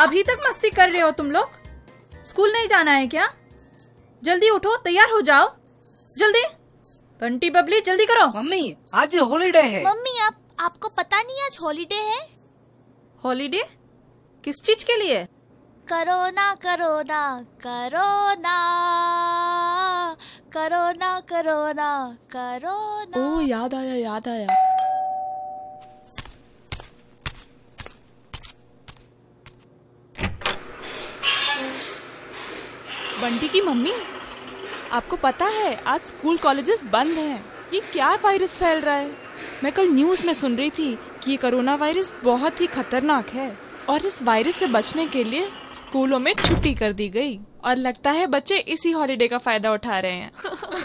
अभी तक मस्ती कर रहे हो तुम लोग? स्कूल नहीं जाना है क्या? जल्दी उठो, तैयार हो जाओ, जल्दी। बंटी बबली जल्दी करो। मम्मी आज हॉलीडे है। मम्मी आपको पता नहीं आज हॉलीडे है? हॉलीडे? किस चीज के लिए? Corona corona corona corona corona corona. ओह याद आया। बंटी की मम्मी, आपको पता है आज स्कूल कॉलेजेस बंद हैं। ये क्या वायरस फैल रहा है? मैं कल न्यूज़ में सुन रही थी कि ये कोरोना वायरस बहुत ही खतरनाक है और इस वायरस से बचने के लिए स्कूलों में छुट्टी कर दी गई और लगता है बच्चे इसी हॉलीडे का फायदा उठा रहे हैं।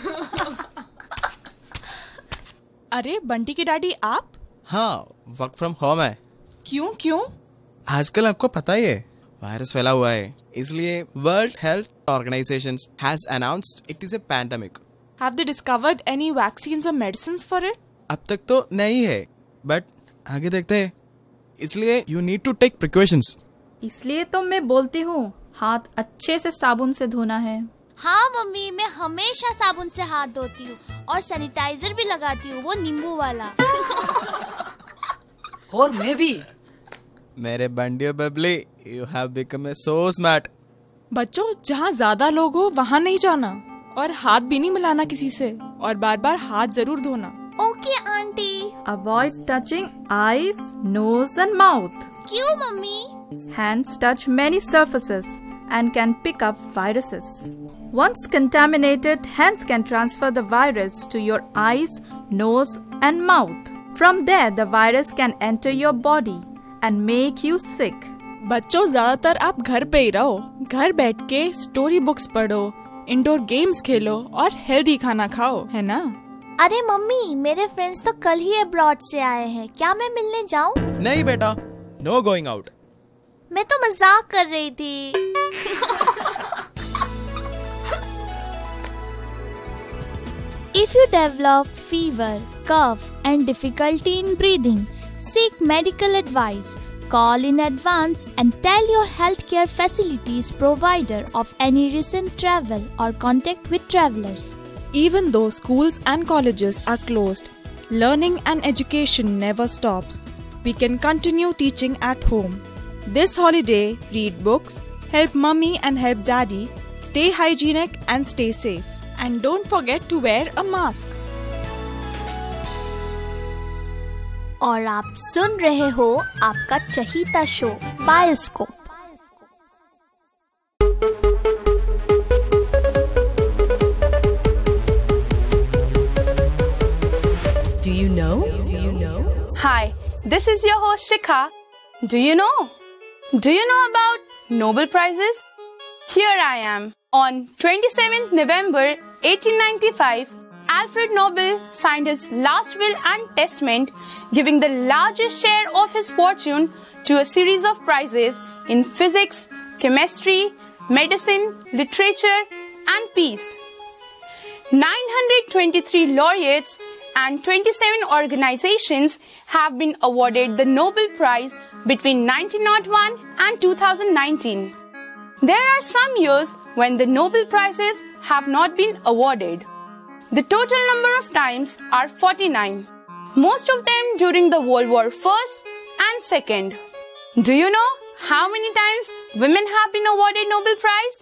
अरे बंटी की डैडी आप? हाँ, वर्क फ्रॉम होम है। क्यों? आजकल आपको पता ही है वायरस फैला हुआ है, इसलिए world health organisation has announced it is a pandemic. Have they discovered any vaccines और मेडिसिन्स फॉर इट? अब तक तो नहीं है, बट आगे देखते हैं, इसलिए you need to take precautions. इसलिए तो मैं बोलती हूँ हाथ अच्छे से साबुन से धोना है। हाँ मम्मी, मैं हमेशा साबुन से हाथ धोती हूँ और सैनिटाइजर भी लगाती हूँ, वो नींबू वाला। और मैं भी। मेरे बंडी Babli, you have become so smart. बच्चों, जहाँ ज्यादा लोग हो वहाँ नहीं जाना और हाथ भी नहीं मिलाना किसी से और बार हाथ जरूर धोना। Okay aunty. Avoid touching eyes, nose and mouth. क्यों mummy? Hands touch many surfaces and can pick up viruses. Once contaminated, hands can transfer the virus to your eyes, nose and mouth. From there, the virus can enter your body and make you sick. बच्चों, ज्यादातर आप घर पे ही रहो। घर बैठ के story books पढ़ो, इंडोर गेम्स खेलो और हेल्दी खाना खाओ, है ना? अरे मम्मी, मेरे फ्रेंड्स तो कल ही अब्रॉड से आए हैं, क्या मैं मिलने जाऊँ? नहीं बेटा, नो गोइंग आउट। मैं तो मजाक कर रही थी। If you develop fever, cough and difficulty in breathing, seek medical advice. Call in advance and tell your healthcare facilities provider of any recent travel or contact with travelers. Even though schools and colleges are closed, learning and education never stops. We can continue teaching at home. This holiday, read books, help mummy and help daddy, stay hygienic and stay safe. And don't forget to wear a mask. और आप सुन रहे हो आपका चहीता show bioscope. Do you know? Hi, this is your host Shikha. Do you know? Do you know about Nobel Prizes? Here I am. On 27th November 1895, Alfred Nobel signed his last will and testament, giving the largest share of his fortune to a series of prizes in physics, chemistry, medicine, literature, and peace. 923 laureates and 27 organizations have been awarded the Nobel Prize between 1901 and 2019. There are some years when the Nobel Prizes have not been awarded. The total number of times are 49, most of them during the World War I and II. Do you know how many times women have been awarded Nobel Prize?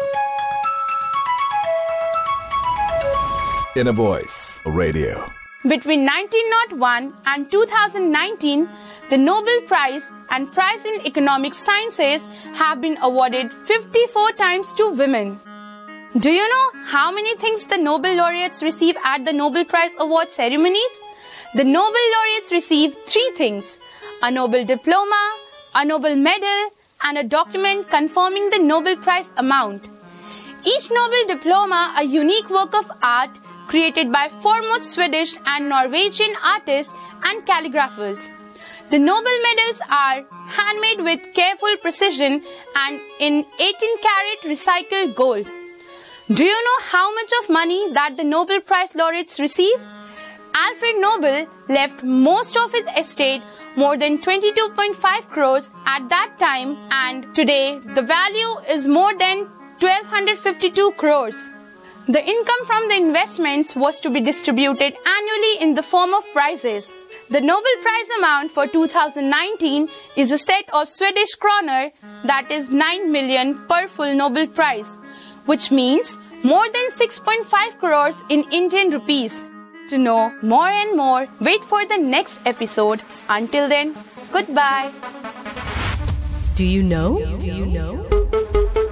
In a Voice Radio. Between 1901 and 2019, the Nobel Prize and Prize in Economic Sciences have been awarded 54 times to women. Do you know how many things the Nobel laureates receive at the Nobel Prize award ceremonies? The Nobel laureates receive 3 things: a Nobel diploma, a Nobel medal, and a document confirming the Nobel Prize amount. Each Nobel diploma a unique work of art created by foremost Swedish and Norwegian artists and calligraphers. The Nobel medals are handmade with careful precision and in 18-karat recycled gold. Do you know how much of money that the Nobel Prize laureates receive? Alfred Nobel left most of his estate more than 22.5 crores at that time, and today the value is more than 1252 crores. The income from the investments was to be distributed annually in the form of prizes. The Nobel Prize amount for 2019 is a set of Swedish kroner, that is 9 million per full Nobel Prize, which means more than 6.5 crores in Indian rupees. To know more and more, wait for the next episode. Until then, goodbye. Do you know? Do you know?